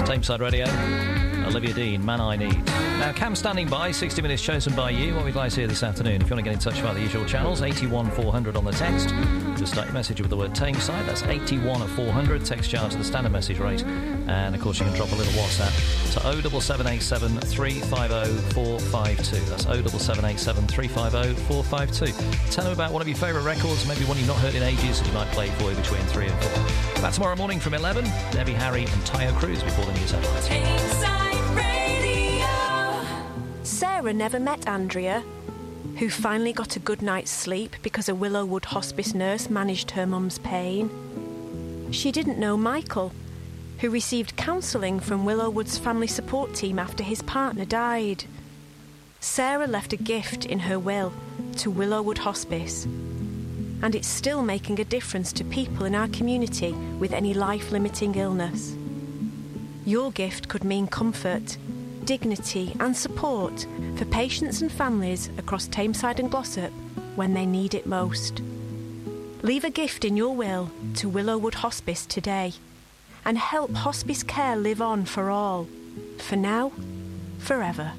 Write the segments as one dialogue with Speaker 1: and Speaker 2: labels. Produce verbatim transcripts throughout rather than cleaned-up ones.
Speaker 1: Tameside Radio. Olivia Dean, Man I Need. Now, Cam standing by, sixty minutes chosen by you. What we'd like to hear this afternoon. If you want to get in touch via the usual channels, eighty-one four hundred on the text. Just start your message with the word Tameside. That's eighty-one four hundred. Text charge to the standard message rate. And, of course, you can drop a little WhatsApp to oh seven seven eight seven three five oh four five two. That's oh seven seven eight seven three five oh four five two. Tell them about one of your favourite records, maybe one you've not heard in ages, that you might play for you between three and four. Back tomorrow morning from eleven. Debbie Harry and Tayo Cruz before the news headlines.
Speaker 2: Tameside Radio.
Speaker 3: Sarah never met Andrea, who finally got a good night's sleep because a Willowwood hospice nurse managed her mum's pain. She didn't know Michael, who received counselling from Willowwood's family support team after his partner died. Sarah left a gift in her will to Willowwood Hospice, and it's still making a difference to people in our community with any life-limiting illness. Your gift could mean comfort, dignity and support for patients and families across Tameside and Glossop when they need it most. Leave a gift in your will to Willowwood Hospice today and help hospice care live on for all, for now, forever.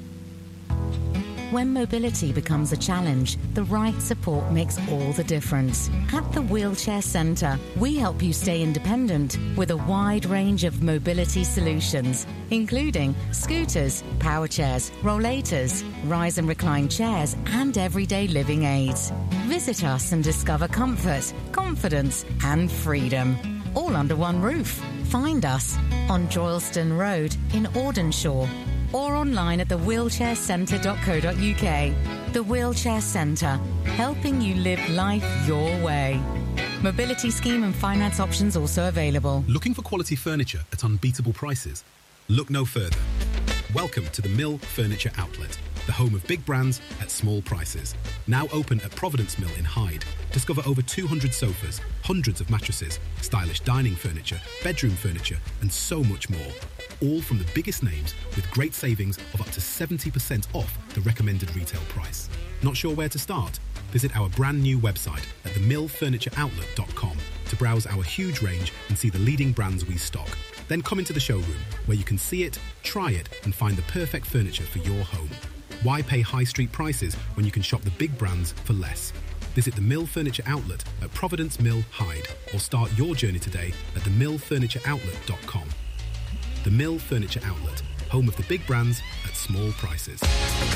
Speaker 4: When mobility becomes a challenge, the right support makes all the difference. At the Wheelchair Centre, we help you stay independent with a wide range of mobility solutions, including scooters, power chairs, rollators, rise and recline chairs, and everyday living aids. Visit us and discover comfort, confidence, and freedom, all under one roof. Find us on Droylston Road in Audenshaw, or online at the wheelchair centre dot co dot uk. The Wheelchair Centre, helping you live life your way. Mobility scheme and finance options also available.
Speaker 5: Looking for quality furniture at unbeatable prices? Look no further. Welcome to the Mill Furniture Outlet, the home of big brands at small prices. Now open at Providence Mill in Hyde. Discover over two hundred sofas, hundreds of mattresses, stylish dining furniture, bedroom furniture, and so much more. All from the biggest names with great savings of up to seventy percent off the recommended retail price. Not sure where to start? Visit our brand new website at the mill furniture outlet dot com to browse our huge range and see the leading brands we stock. Then come into the showroom where you can see it, try it, and find the perfect furniture for your home. Why pay high street prices when you can shop the big brands for less? Visit the Mill Furniture Outlet at Providence Mill, Hyde, or start your journey today at the mill furniture outlet dot com. The Mill Furniture Outlet, home of the big brands at small prices.